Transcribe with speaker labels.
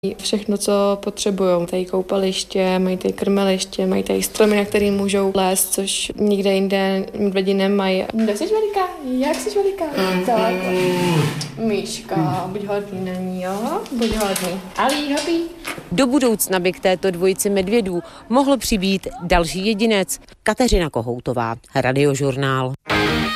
Speaker 1: Všechno, co potřebují. Tady koupaliště, mají tady krmeliště, mají tady stromy, na který můžou lézt, což nikde jinde medvědi nemají. Kdo jsi veliká? Jak jsi veliká? Tak. Míška, buď hodný na ní, jo? Buď hodný. Ali, hopí.
Speaker 2: Do budoucna by k této dvojici medvědů mohl přibýt další jedinec. Kateřina Kohoutová, Radiožurnál.